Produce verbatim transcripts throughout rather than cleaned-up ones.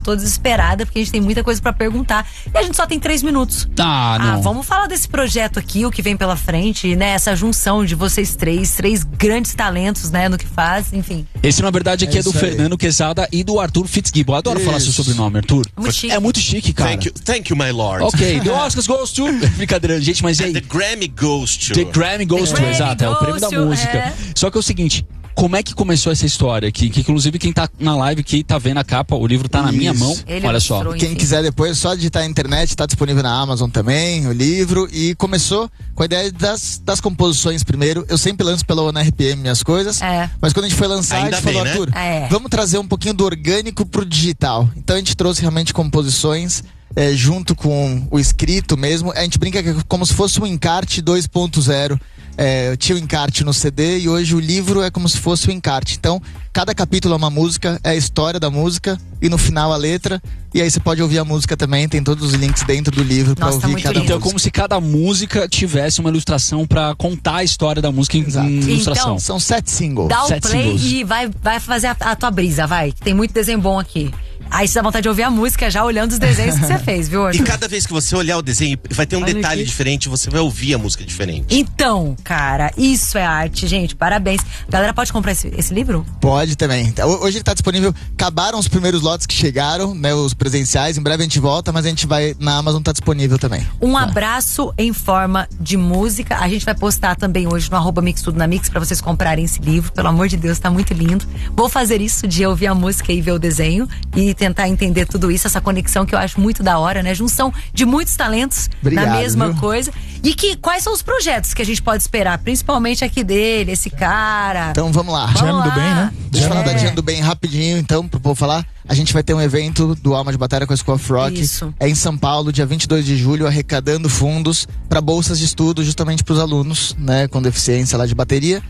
Tô desesperada, porque a gente tem muita coisa pra perguntar. E a gente só tem três minutos. Ah, não. Ah, vamos falar desse projeto aqui, o que vem pela frente, né? Essa junção de vocês três, três grandes talentos, né? No que faz, enfim. Esse, na verdade, aqui é, É do isso aí. Fernando Quesada e do Arthur Fitzgibbon. Eu adoro Isso. falar seu sobrenome, Arthur. Muito chique. É muito chique, cara. Thank you, thank you, my lord. Ok, The Oscars goes to... Brincadeira, gente, mas e aí? The Grammy goes to. The Grammy goes The to, Grammy exato, é o prêmio goes da to, música. é. Só que é o seguinte, como é que começou essa história aqui? Que inclusive quem tá na live aqui tá vendo a capa, o livro tá na minha Isso. mão. Ele Olha só. mostrou, Quem enfim. quiser depois, só digitar na internet, tá disponível na Amazon também, o livro. E começou com a ideia das, das composições primeiro. Eu sempre lanço pela O N R P M minhas coisas. É. Mas quando a gente foi lançar, Ainda a gente bem, falou, né? Arthur, É. vamos trazer um pouquinho do orgânico pro digital. Então a gente trouxe realmente composições é, junto com o escrito mesmo. A gente brinca que é como se fosse um encarte dois ponto zero. É, tinha o encarte no C D e hoje o livro é como se fosse o encarte. Então, cada capítulo é uma música, é a história da música e no final a letra. E aí você pode ouvir a música também, tem todos os links dentro do livro pra Nossa, tá ouvir muito cada lindo. Então é música. como se cada música tivesse uma ilustração pra contar a história da música em, Exato. em ilustração. Então, São sete singles. Dá o Sete play singles. e vai, vai fazer a, a tua brisa, vai. Que tem muito desenho bom aqui. Aí você dá vontade de ouvir a música já olhando os desenhos que você fez, viu, E Arthur? cada vez que você olhar o desenho, vai ter um Olha detalhe aqui. diferente, você vai ouvir a música diferente. Então, cara, isso é arte, gente. Parabéns. Galera, pode comprar esse, esse livro? Pode também. Então, hoje ele tá disponível. Acabaram os primeiros lotes que chegaram, né? Os presenciais. Em breve a gente volta, mas a gente vai na Amazon, tá disponível também. Um abraço em forma de música. A gente vai postar também hoje no arroba Mix Tudo na Mix pra vocês comprarem esse livro. Pelo amor de Deus, tá muito lindo. Vou fazer isso de ouvir a música e ver o desenho e tentar entender tudo isso, essa conexão que eu acho muito da hora, né? Junção de muitos talentos Obrigado, na mesma viu? coisa. E que quais são os projetos que a gente pode esperar? Principalmente aqui dele, esse cara. Então vamos lá. Vamos Jam do lá. Bem, né? Deixa eu falar É. da Jam do Bem rapidinho, então, pro povo falar. A gente vai ter um evento do Alma de Batalha com a School of Rock. Isso. É em São Paulo, dia vinte e dois de julho, arrecadando fundos para bolsas de estudo justamente para os alunos, né, com deficiência lá de bateria.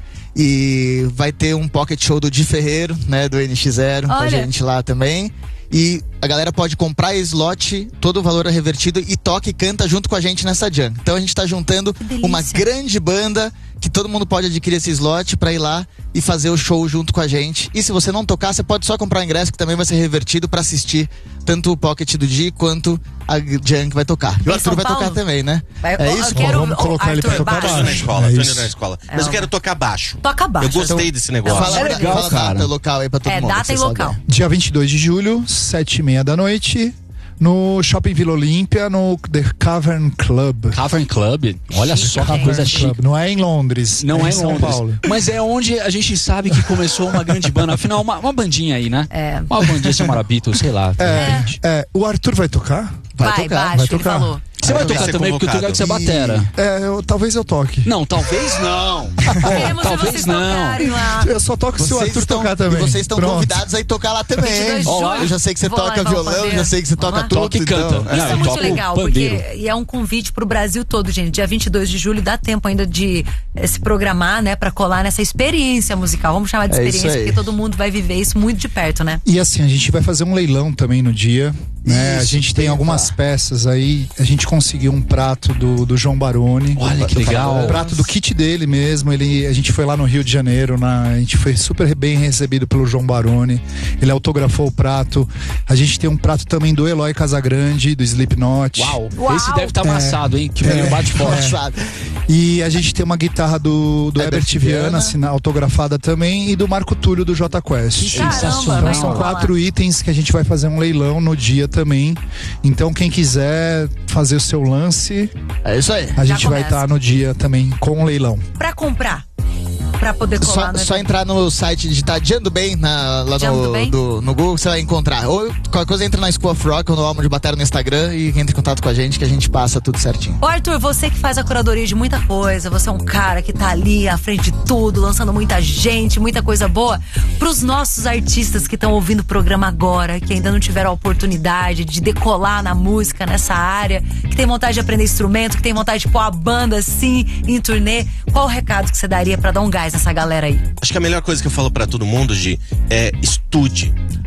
E vai ter um pocket show do Di Ferreiro, né, do N X zero, com a Olha. gente lá também. E a galera pode comprar slot, todo o valor é revertido e toca e canta junto com a gente nessa jam. Então a gente tá juntando delícia. uma grande banda que todo mundo pode adquirir esse slot pra ir lá e fazer o show junto com a gente. E se você não tocar, você pode só comprar o ingresso que também vai ser revertido pra assistir tanto o Pocket do Di quanto a jam que vai tocar. E o Em Arthur São vai Paulo? tocar também, né? Vai- É eu isso? quero- Vamos o colocar ele pra Arthur, tocar baixo. Tô indo na baixo. escola, É tô indo isso. na escola. É, Mas eu ó. quero tocar baixo. Toca baixo. Eu gostei Então, desse negócio. Fala, É legal, fala a cara. data local aí pra todo É, mundo. data que e vocês local. sabem. Dia vinte e dois de julho, sete e meia da noite, no Shopping Vila Olímpia, no The Cavern Club. Cavern Club, olha Chique, só que gente. coisa Cavern chique. Club. Não é em Londres, Não é é em em São Londres, Paulo. mas é onde a gente sabe que começou uma grande banda. Afinal, uma, uma bandinha aí, né? É. Uma bandinha chamada Beatles, sei lá. de É, repente. é, o Arthur vai tocar? Vai Vai, tocar, baixo, vai ele tocar. falou. Você vai Vai tocar ser também, porque o Tuga que você é convocado. batera. É, eu, talvez eu toque. Não, talvez não. Queremos talvez vocês não. tocarem lá. Eu só toco se o Vocês Arthur estão, tocar também. e vocês estão Pronto. convidados a ir tocar lá também. vinte e dois de Ó, julho. eu já sei que você Vou lá toca levar o violão, pandeiro. já sei que você Vamos toca lá? tudo. Toca e canta. Então, Não, Isso é eu muito toco legal, pandeiro. porque e é um convite pro Brasil todo, gente. Dia vinte e dois de julho dá tempo ainda de eh, se programar, né, pra colar nessa experiência musical. Vamos chamar de É isso experiência, aí. porque todo mundo vai viver isso muito de perto, né? E assim, a gente vai fazer um leilão também no dia. Né? a Isso, gente tem tem algumas pra- peças aí. A gente conseguiu um prato do, do João Baroni. Olha que Tô legal. falando. O prato do kit dele mesmo. Ele, a gente foi lá no Rio de Janeiro, na, a gente foi super bem recebido pelo João Baroni. Ele autografou o prato. A gente tem um prato também do Eloy Casagrande, do Slipknot. Uau, Uau. esse deve estar É. amassado, hein? Que veio É. bate forte. Engraçado. E a gente tem uma guitarra do, do Herbert Herbert Viana, Viana. assina- autografada também, e do Marco Túlio do J Quest. Caramba, Sensacional. vai Então são rolar. quatro itens que a gente vai fazer um leilão no dia também. Então quem quiser fazer o seu lance, É isso aí. a Já gente vai começa. estar no dia também com o leilão. Pra comprar, pra poder colar, Só, né? só entrar no site, digitar Jam do Bem na, lá Jam do no, Bem? do- no Google, você vai encontrar. Ou qualquer coisa, entra na School of Rock ou no Alma de Batalha no Instagram e entra em contato com a gente que a gente passa tudo certinho. Ô Arthur, você que faz a curadoria de muita coisa, você é um cara que tá ali à frente de tudo, lançando muita gente, muita coisa boa. Pros nossos artistas que estão ouvindo o programa agora, que ainda não tiveram a oportunidade de decolar na música, nessa área, que tem vontade de aprender instrumento, que tem vontade de pôr a banda assim, em turnê, qual o recado que você daria pra dar um gás nessa galera aí? Acho que a melhor coisa que eu falo pra todo mundo, Gi, é estude.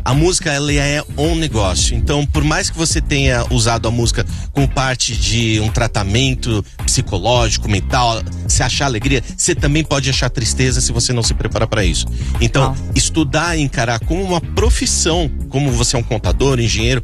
A música, ela é um negócio. Então, por mais que você tenha usado a música como parte de um tratamento psicológico, mental, se achar alegria, você também pode achar tristeza se você não se prepara para isso. Então, Ah. estudar e encarar como uma profissão, como você é um contador, engenheiro,